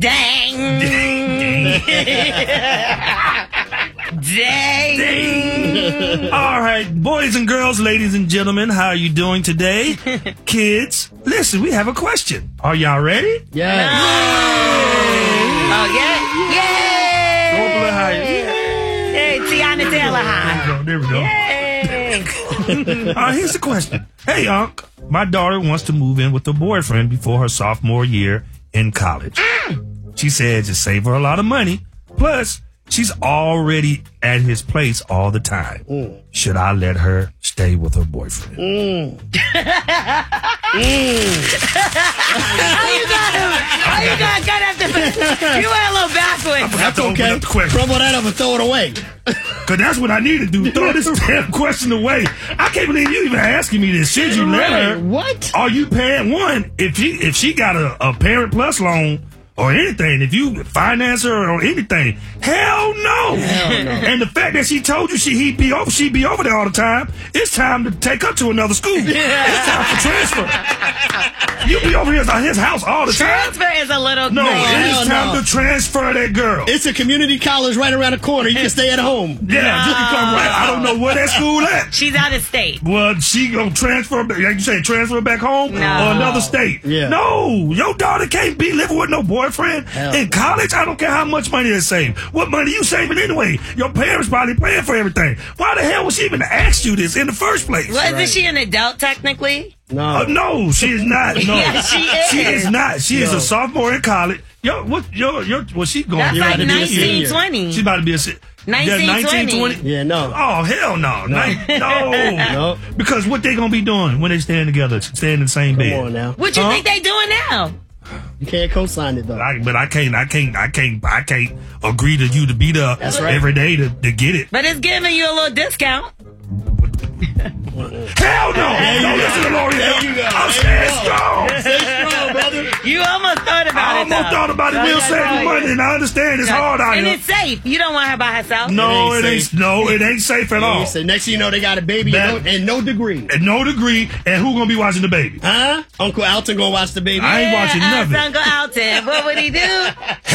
Dang. Dang. All right, boys and girls, ladies and gentlemen, how are you doing today? Kids, listen, we have a question. Are y'all ready? Yeah. Oh, yeah? Yay! Go up a little higher. Hey, Tiana Taylor high. There we go. Yay! All right, here's the question. Hey, Unc, my daughter wants to move in with her boyfriend before her sophomore year in college. She said to save her a lot of money. Plus, she's already at his place all the time. Should I let her stay with her boyfriend? How you gonna cut up the... You went a little backwards. That's okay. Crumble that up and throw it away. Because that's what I need to do. Throw this damn question away. I can't believe you even asking me this. Should you let her? What? Are you paying one? If she got a Parent Plus loan or anything, if you finance her or anything, hell no. Hell no. And the fact that she told you she'd be over there all the time, it's time to take her to another school. It's time for transfer. You be over here at his house all the time. Transfer is a little... No, crazy. it's time to transfer that girl. It's a community college right around the corner. You can stay at home. Yeah, you can come right. I don't know where that school at. She's out of state. Well, she gonna transfer, like you say, transfer back home No. or another state. Yeah. No, your daughter can't be living with no boyfriend in college. I don't care how much money they save. What money you saving anyway? Your parents probably paying for everything. Why the hell would she even ask you this in the first place? Well, isn't she an adult technically? No. No, she is not. No, Yeah, she is. She is not. She is a sophomore in college. What's she going? That's like 19, 20. She's about to be a 19, 20. Yeah, no. Oh, hell no. No. No. Because what they gonna be doing when they stand together, staying in the same bed? Come on now. What you think they doing now? You can't co-sign it though. But I can't agree to you to be there every day to get it. But it's giving you a little discount. Hell no! Don't listen to L'Oreal. I'm staying strong. Stay strong, brother. You almost thought about I it almost thought about it. We'll save you money, and I understand it's hard out and here. it's safe. You don't want her by herself. No, It it ain't ain't. safe. No, it ain't safe at all. So next thing you know, they got a baby and no degree. And no degree. And who gonna be watching the baby? Huh? Uncle Alton gonna watch the baby. I ain't watching nothing. Uncle Alton. What would he do?